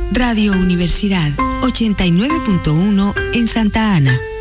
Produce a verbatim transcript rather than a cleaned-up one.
Radio Universidad ochenta y nueve punto uno en Santa Ana.